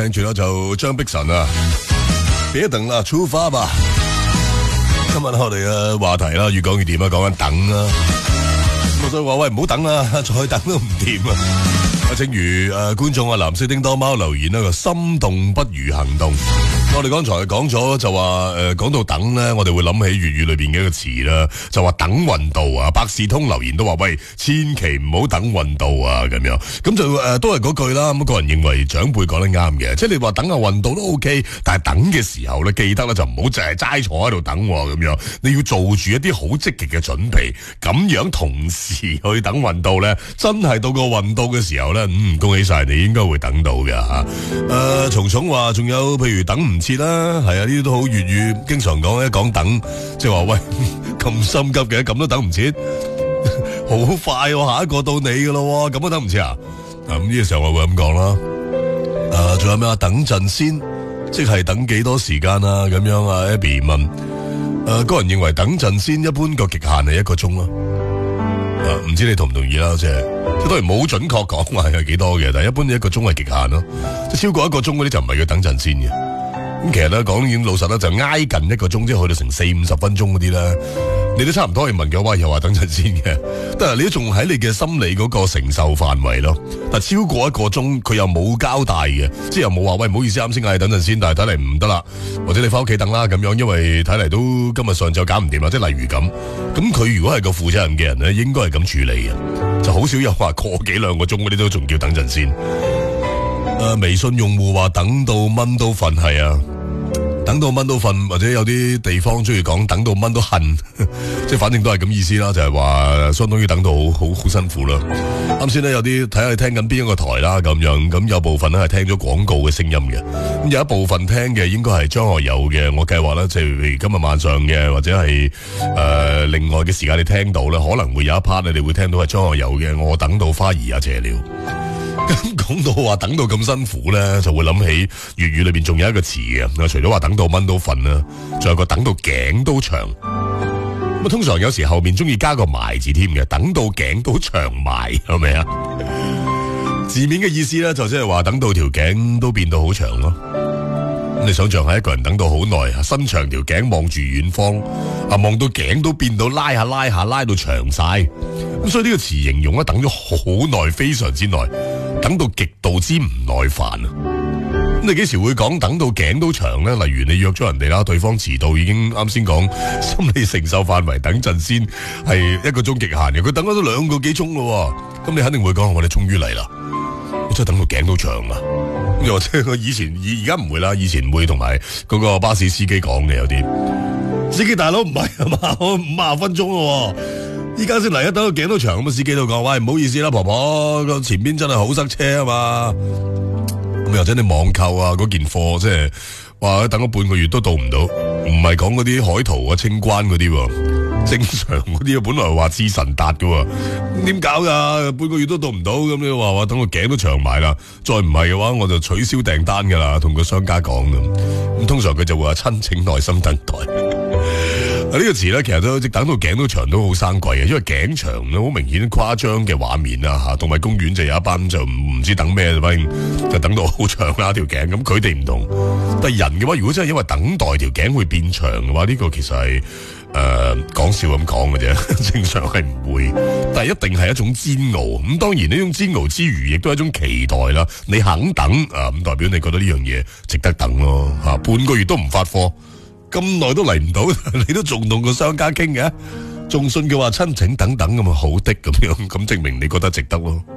聽住啦，就張碧晨啊，別等啦，出發吧。今日我哋嘅話題啦，越講越掂啊，講緊等啦。咁所以話喂，唔好等啦，再等都唔掂啊。正如觀眾啊，藍色叮當貓留言啦，個心動不如行動。我哋剛才講咗就話講到等咧，我哋會諗起粵語裏邊嘅一個詞啦，就話等運到啊。百事通留言都話喂，千祈唔好等運到啊咁樣。咁就都係嗰句啦。咁個人認為長輩講得啱嘅，即係你話等下運到都 OK，但係等嘅時候咧，記得咧就唔好淨係齋坐喺度等咁樣，你要做住一啲好積極嘅準備，咁樣同時去等運到咧，真係到個運到嘅時候咧，恭喜晒你，應該會等到嘅吓。蟲蟲話仲有譬如等唔切啦，係啊，呢啲都好粵語，經常講一講等，即係話喂咁心急嘅，咁都等唔切，好快下一個到你噶咯，咁都等唔切啊？咁呢個時候我會咁講啦。仲有咩啊？等陣先，即係等幾多時間啊？咁樣啊 Abby 問，個人認為等陣先一般個極限係1個鐘咯。唔知你同唔同意啦？即係當然冇準確講話係幾多嘅，但係一般1個鐘係極限咯。即係超過1個鐘嗰啲就唔係要等陣先嘅。咁其實咧講已經老實啦，就挨近1個鐘，即係去到成40-50分鐘嗰啲啦，你都差唔多可以問嘅話，又話等陣先嘅。但係你都仲喺你嘅心理嗰個承受範圍咯。但係超過1個鐘，佢又冇交代嘅，即係又冇話喂唔好意思啱先嗌等陣先，但係睇嚟唔得啦，或者你翻屋企等啦咁樣，因為睇嚟都今日上晝搞唔掂啦。即係例如咁，咁佢如果係個負責任嘅人咧，應該係咁處理嘅，就好少有話過幾2個鐘嗰啲都仲叫等陣先。微信用戶話等到蚊都瞓，係啊，等到蚊都瞓，或者有啲地方中意講等到蚊都恨，即係反正都係咁意思啦，就係話相當於等到好辛苦啦。啱先咧有啲睇下你聽緊邊一個台啦咁樣，咁有部分咧係聽咗廣告嘅聲音嘅，咁有一部分聽嘅應該係張學友嘅。我計劃咧，即係譬如今日晚上嘅，或者係另外嘅時間你聽到咧，可能會有一 part 你哋會聽到係張學友嘅我等到花兒也謝了。咁講到話等到咁辛苦咧，就會諗起粵語裏邊仲有一個詞嘅，除咗話等到蚊都瞓啦，仲有個等到頸都長。咁通常有時候面中意加個埋字添嘅，等到頸都長埋，係咪啊？字面嘅意思咧，就即係話等到條頸都變到好長咯。咁你想象下一個人等到好耐，伸長條頸望住遠方，望到頸都變到拉下拉到長晒。咁所以呢個詞形容咧，等咗好耐，非常之耐，等到極度之唔耐煩啊！咁你幾時會講等到頸都長咧？例如你約咗人哋啦，對方遲到，已經啱先講心理承受範圍，等陣先係1個鐘極限嘅，佢等咗都2個幾鐘咯。咁你肯定會講我哋終於嚟啦，我真係等到頸都長啦。又或者佢以前而家唔會啦，以前會同埋嗰個巴士司機講嘅，有啲司機大佬唔係啊嘛，我50分鐘咯。依家先嚟一等到頸都長，咁司機都講喂，唔好意思啦，婆婆個前邊真係好塞車啊嘛。咁或者你網購啊嗰件貨，即係話等咗半個月都到唔到，唔係講嗰啲海淘啊清關嗰啲，正常嗰啲本來話至神達噶，點搞噶？半個月都到唔到，咁你話等個頸都長埋啦，再唔係嘅話我就取消訂單噶啦，同個商家講咁通常佢就會話親請耐心等待。呢個詞咧，其實都等到頸都長都好生貴嘅，因為頸長咧好明顯誇張嘅畫面啦吓。動物公園就有一班就唔知等咩，就等到好長啦條頸。咁佢哋唔同，但係人嘅話，如果真係因為等待條頸會變長嘅話，呢個其實係講笑咁講嘅啫，正常係唔會。但係一定係一種煎熬。咁當然呢種煎熬之餘，亦都係一種期待啦。你肯等啊，咁代表你覺得呢樣嘢值得等咯吓。半個月都唔發貨，咁耐都嚟唔到，你都仲同個商家傾嘅，仲信佢話親請等等咁好的咁樣，咁證明你覺得值得咯。